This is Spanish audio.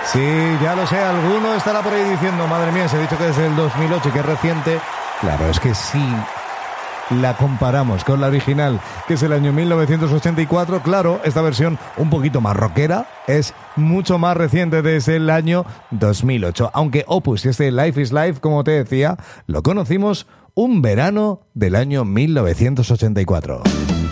Sí, ya lo sé, alguno estará por ahí diciendo, madre mía, se ha dicho que es del 2008 y que es reciente. Claro, es que sí. La comparamos con la original, que es el año 1984, claro, esta versión un poquito más rockera es mucho más reciente, desde el año 2008. Aunque Opus y este Life is Life, como te decía, lo conocimos un verano del año 1984.